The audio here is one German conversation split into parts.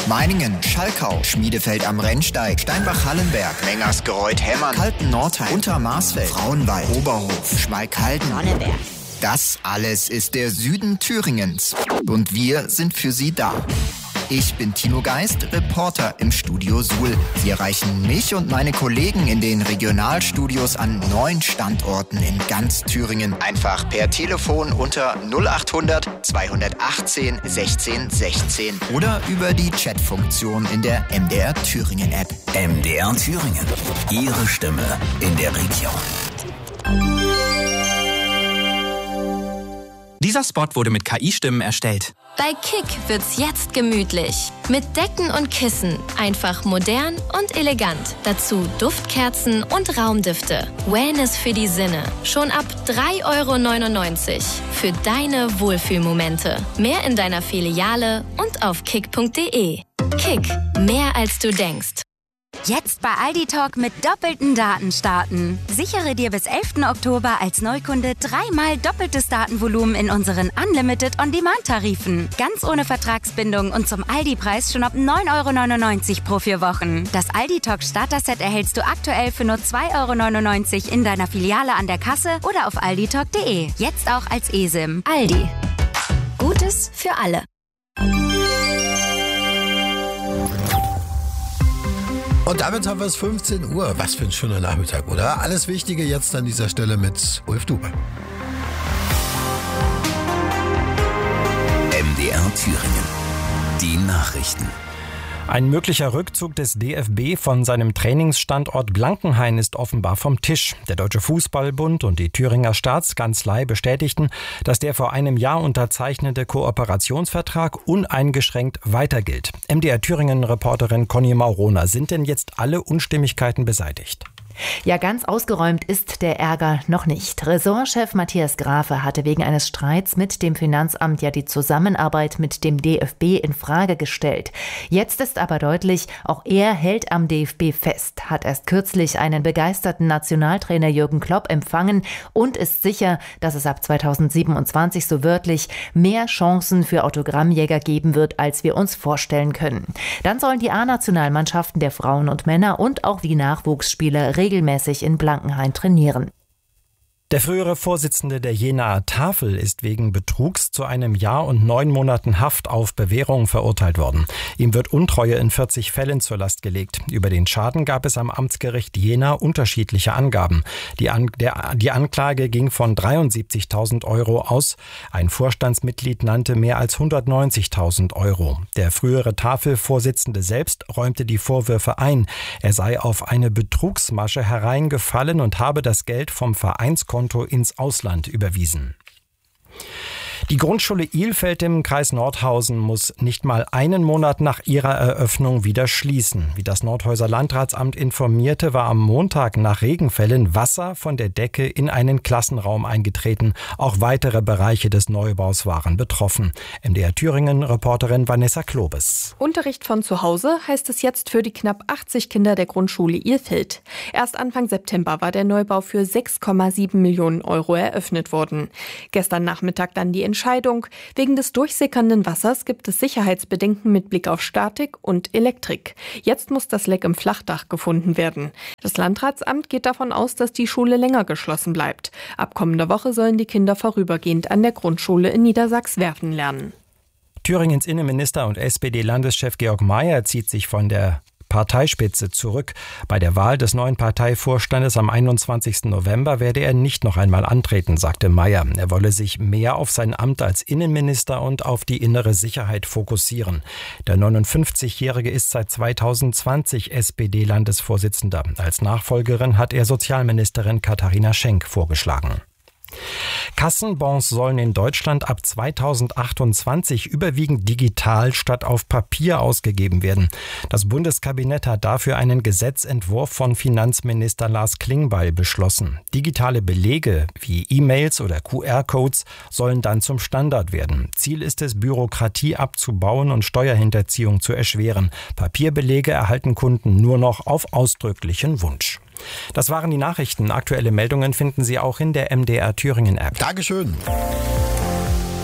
Meiningen, Schalkau, Schmiedefeld am Rennsteig, Steinbach-Hallenberg, Mengersgereuth-Hemmern, Kalten-Nordheim, Untermarsfeld, Frauenwald, Oberhof, Schmalkalden, Sonneberg. Das alles ist der Süden Thüringens. Und wir sind für Sie da. Ich bin Tino Geist, Reporter im Studio Suhl. Sie erreichen mich und meine Kollegen in den Regionalstudios an 9 Standorten in ganz Thüringen. Einfach per Telefon unter 0800 218 16 16 oder über die Chatfunktion in der MDR Thüringen App. MDR Thüringen. Ihre Stimme in der Region. Dieser Spot wurde mit KI-Stimmen erstellt. Bei Kick wird's jetzt gemütlich. Mit Decken und Kissen. Einfach modern und elegant. Dazu Duftkerzen und Raumdüfte. Wellness für die Sinne. Schon ab 3,99 € für deine Wohlfühlmomente. Mehr in deiner Filiale und auf kick.de. Kick. Mehr als du denkst. Jetzt bei Aldi Talk mit doppelten Daten starten. Sichere dir bis 11. Oktober als Neukunde 3-mal doppeltes Datenvolumen in unseren Unlimited On-Demand-Tarifen. Ganz ohne Vertragsbindung und zum Aldi-Preis schon ab 9,99 € pro 4 Wochen. Das Aldi Talk Starter-Set erhältst du aktuell für nur 2,99 € in deiner Filiale an der Kasse oder auf alditalk.de. Jetzt auch als eSIM. Aldi. Gutes für alle. Und damit haben wir es 15 Uhr. Was für ein schöner Nachmittag, oder? Alles Wichtige jetzt an dieser Stelle mit Ulf Dube. MDR Thüringen. Die Nachrichten. Ein möglicher Rückzug des DFB von seinem Trainingsstandort Blankenhain ist offenbar vom Tisch. Der Deutsche Fußballbund und die Thüringer Staatskanzlei bestätigten, dass der vor einem Jahr unterzeichnete Kooperationsvertrag uneingeschränkt weiter gilt. MDR Thüringen-Reporterin Conny Maurona, sind denn jetzt alle Unstimmigkeiten beseitigt? Ja, ganz ausgeräumt ist der Ärger noch nicht. Ressortchef Matthias Grafe hatte wegen eines Streits mit dem Finanzamt ja die Zusammenarbeit mit dem DFB in Frage gestellt. Jetzt ist aber deutlich, auch er hält am DFB fest, hat erst kürzlich einen begeisterten Nationaltrainer Jürgen Klopp empfangen und ist sicher, dass es ab 2027 so wörtlich mehr Chancen für Autogrammjäger geben wird, als wir uns vorstellen können. Dann sollen die A-Nationalmannschaften der Frauen und Männer und auch die Nachwuchsspieler regelmäßig in Blankenhain trainieren. Der frühere Vorsitzende der Jenaer Tafel ist wegen Betrugs zu einem Jahr und 9 Monaten Haft auf Bewährung verurteilt worden. Ihm wird Untreue in 40 Fällen zur Last gelegt. Über den Schaden gab es am Amtsgericht Jena unterschiedliche Angaben. Die Anklage ging von 73.000 € aus. Ein Vorstandsmitglied nannte mehr als 190.000 €. Der frühere Tafelvorsitzende selbst räumte die Vorwürfe ein. Er sei auf eine Betrugsmasche hereingefallen und habe das Geld vom Vereinskonto ins Ausland überwiesen. Die Grundschule Ilfeld im Kreis Nordhausen muss nicht mal einen Monat nach ihrer Eröffnung wieder schließen. Wie das Nordhäuser Landratsamt informierte, war am Montag nach Regenfällen Wasser von der Decke in einen Klassenraum eingetreten. Auch weitere Bereiche des Neubaus waren betroffen. MDR Thüringen-Reporterin Vanessa Klobes. Unterricht von zu Hause heißt es jetzt für die knapp 80 Kinder der Grundschule Ilfeld. Erst Anfang September war der Neubau für 6,7 Millionen € eröffnet worden. Gestern Nachmittag dann die Entscheidung. Wegen des durchsickernden Wassers gibt es Sicherheitsbedenken mit Blick auf Statik und Elektrik. Jetzt muss das Leck im Flachdach gefunden werden. Das Landratsamt geht davon aus, dass die Schule länger geschlossen bleibt. Ab kommender Woche sollen die Kinder vorübergehend an der Grundschule in Niedersachs-Werfen lernen. Thüringens Innenminister und SPD-Landeschef Georg Mayer zieht sich von der Parteispitze zurück. Bei der Wahl des neuen Parteivorstandes am 21. November werde er nicht noch einmal antreten, sagte Mayer. Er wolle sich mehr auf sein Amt als Innenminister und auf die innere Sicherheit fokussieren. Der 59-Jährige ist seit 2020 SPD-Landesvorsitzender. Als Nachfolgerin hat er Sozialministerin Katharina Schenk vorgeschlagen. Kassenbons sollen in Deutschland ab 2028 überwiegend digital statt auf Papier ausgegeben werden. Das Bundeskabinett hat dafür einen Gesetzentwurf von Finanzminister Lars Klingbeil beschlossen. Digitale Belege wie E-Mails oder QR-Codes sollen dann zum Standard werden. Ziel ist es, Bürokratie abzubauen und Steuerhinterziehung zu erschweren. Papierbelege erhalten Kunden nur noch auf ausdrücklichen Wunsch. Das waren die Nachrichten. Aktuelle Meldungen finden Sie auch in der MDR Thüringen App. Dankeschön.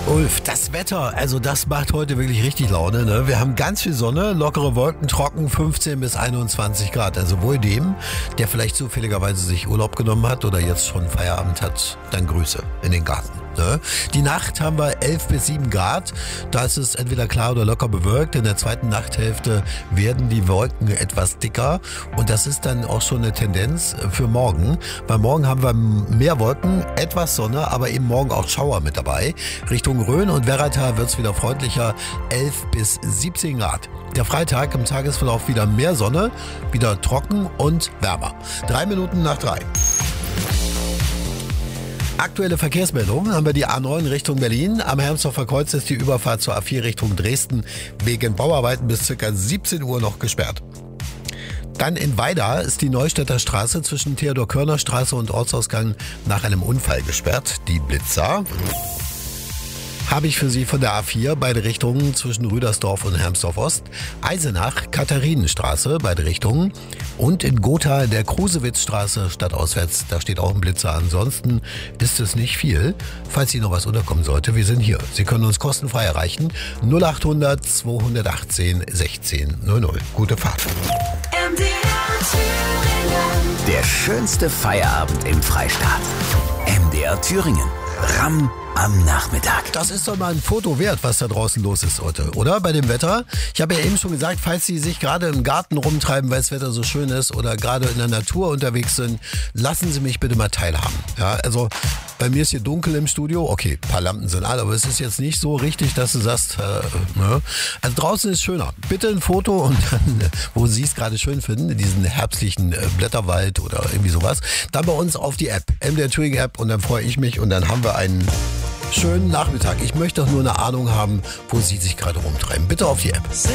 Ulf, das Wetter, also das macht heute wirklich richtig Laune. Ne? Wir haben ganz viel Sonne, lockere Wolken, trocken, 15 bis 21 Grad. Also wohl dem, der vielleicht zufälligerweise sich Urlaub genommen hat oder jetzt schon Feierabend hat, dann Grüße in den Garten. Ne? Die Nacht haben wir 11 bis 7 Grad. Da ist es entweder klar oder locker bewölkt. In der zweiten Nachthälfte werden die Wolken etwas dicker. Und das ist dann auch schon eine Tendenz für morgen. Bei morgen haben wir mehr Wolken, etwas Sonne, aber eben morgen auch Schauer mit dabei. Richtung Rhön und Werratal wird es wieder freundlicher, 11 bis 17 Grad. Der Freitag im Tagesverlauf wieder mehr Sonne, wieder trocken und wärmer. 3 Minuten nach 3. Aktuelle Verkehrsmeldungen haben wir die A9 Richtung Berlin. Am Hermsdorfer Kreuz ist die Überfahrt zur A4 Richtung Dresden wegen Bauarbeiten bis ca. 17 Uhr noch gesperrt. Dann in Weida ist die Neustädter Straße zwischen Theodor-Körner-Straße und Ortsausgang nach einem Unfall gesperrt. Die Blitzer habe ich für Sie von der A4, beide Richtungen zwischen Rüdersdorf und Hermsdorf-Ost, Eisenach, Katharinenstraße, beide Richtungen und in Gotha der Krusewitzstraße stadtauswärts, da steht auch ein Blitzer. Ansonsten ist es nicht viel. Falls Ihnen noch was unterkommen sollte, wir sind hier. Sie können uns kostenfrei erreichen. 0800 218 16 00. Gute Fahrt. Der schönste Feierabend im Freistaat. MDR Thüringen. Ramm am Nachmittag. Das ist doch mal ein Foto wert, was da draußen los ist heute, oder? Bei dem Wetter. Ich habe ja eben schon gesagt, falls Sie sich gerade im Garten rumtreiben, weil das Wetter so schön ist oder gerade in der Natur unterwegs sind, lassen Sie mich bitte mal teilhaben. Ja, also bei mir ist hier dunkel im Studio. Okay, ein paar Lampen sind an, aber es ist jetzt nicht so richtig, dass du sagst, ne? Also draußen ist schöner. Bitte ein Foto und dann, wo Sie es gerade schön finden, diesen herbstlichen Blätterwald oder irgendwie sowas, dann bei uns auf die App, MDR Thüringen App, und dann freue ich mich und dann haben wir einen schönen Nachmittag. Ich möchte doch nur eine Ahnung haben, wo Sie sich gerade rumtreiben. Bitte auf die App.